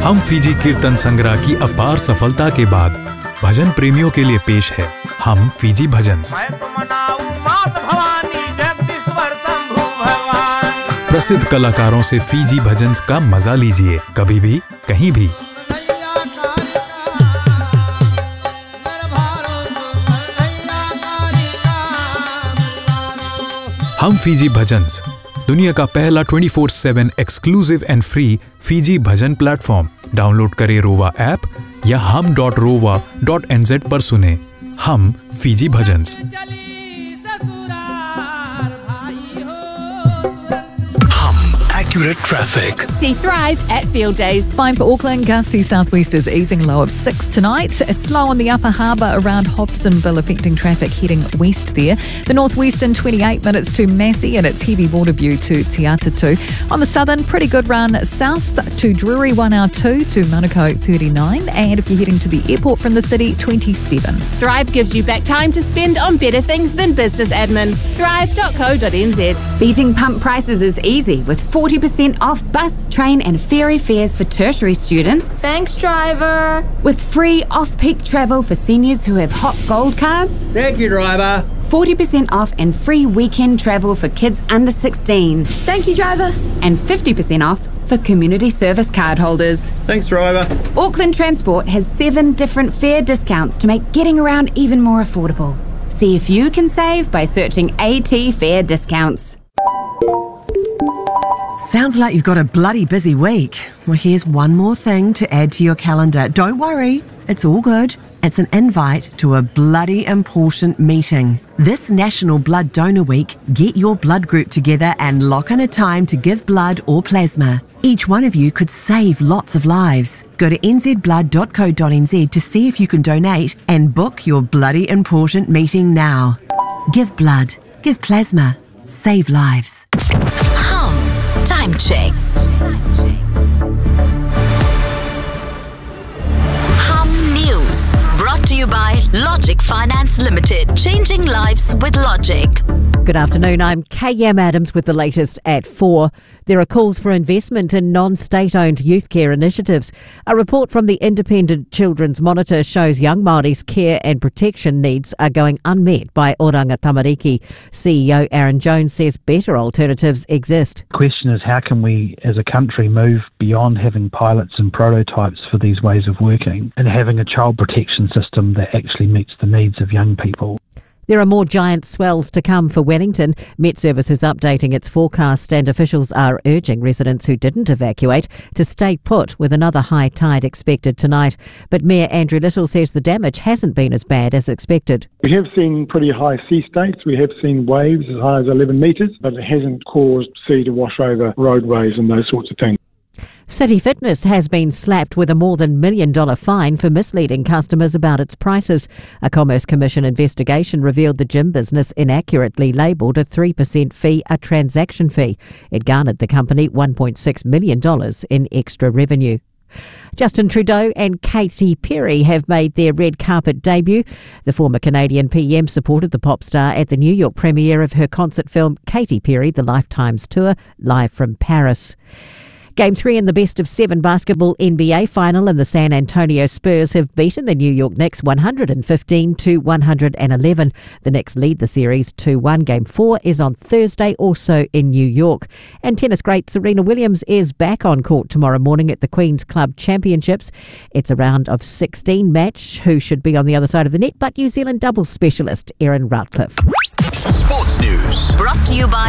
हम फीजी कीर्तन संग्रह की अपार सफलता के बाद भजन प्रेमियों के लिए पेश है हम फीजी भजन्स। प्रसिद्ध कलाकारों से फीजी भजन्स का मजा लीजिए, कभी भी कहीं भी। हम फीजी भजन्स दुनिया का पहला 24/7 exclusive and free Fiji bhajan platform. Download करें रोवा ऐप या hum.rova.nz पर सुने हम Fiji bhajans. Accurate traffic. See Thrive at Field Days. Fine for Auckland. Gusty southwesters easing low of 6 tonight. It's slow on the upper harbour around Hobsonville, affecting traffic heading west there. The northwestern 28 minutes to Massey, and it's heavy water view to Te Atatu. On the southern, pretty good run south to Drury 1 hour 2 to Manukau 39. And if you're heading to the airport from the city, 27. Thrive gives you back time to spend on better things than business admin. Thrive.co.nz. Beating pump prices is easy with 40% off bus, train and ferry fares for tertiary students. Thanks, driver. With free off-peak travel for seniors who have hot gold cards. Thank you, driver. 40% off and free weekend travel for kids under 16. Thank you, driver. And 50% off for community service card holders. Thanks, driver. Auckland Transport has 7 different fare discounts to make getting around even more affordable. See if you can save by searching AT Fare Discounts. Sounds like you've got a bloody busy week. Well, here's one more thing to add to your calendar. Don't worry, it's all good. It's an invite to a bloody important meeting. This National Blood Donor Week, get your blood group together and lock in a time to give blood or plasma. Each one of you could save lots of lives. Go to nzblood.co.nz to see if you can donate and book your bloody important meeting now. Give blood, give plasma, save lives. Time check. Hum News. Brought to you by Logic Finance Limited. Changing lives with Logic. Good afternoon, I'm K.M. Adams with the latest at 4. There are calls for investment in non-state-owned youth care initiatives. A report from the Independent Children's Monitor shows young Māori's care and protection needs are going unmet by Oranga Tamariki. CEO Aaron Jones says better alternatives exist. The question is, how can we as a country move beyond having pilots and prototypes for these ways of working and having a child protection system that actually meets the needs of young people? There are more giant swells to come for Wellington. Met Service is updating its forecast and officials are urging residents who didn't evacuate to stay put with another high tide expected tonight. But Mayor Andrew Little says the damage hasn't been as bad as expected. We have seen pretty high sea states. We have seen waves as high as 11 metres, but it hasn't caused sea to wash over roadways and those sorts of things. City Fitness has been slapped with a more than $1 million fine for misleading customers about its prices. A Commerce Commission investigation revealed the gym business inaccurately labelled a 3% fee a transaction fee. It garnered the company $1.6 million in extra revenue. Justin Trudeau and Katy Perry have made their red carpet debut. The former Canadian PM supported the pop star at the New York premiere of her concert film Katy Perry, The Lifetimes Tour, live from Paris. Game 3 in the best-of-7 basketball NBA final, and the San Antonio Spurs have beaten the New York Knicks 115-111. The Knicks lead the series 2-1. Game 4 is on Thursday, also in New York. And tennis great Serena Williams is back on court tomorrow morning at the Queen's Club Championships. It's a round of 16 match. Who should be on the other side of the net but New Zealand doubles specialist Erin Ratcliffe. Sports News. Brought to you by